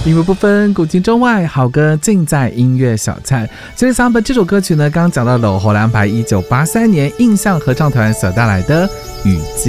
音乐不分古今中外，好歌尽在音乐小菜。所以上本这首歌曲呢，刚刚讲到了荷兰牌1983年印象合唱团所带来的《雨季》。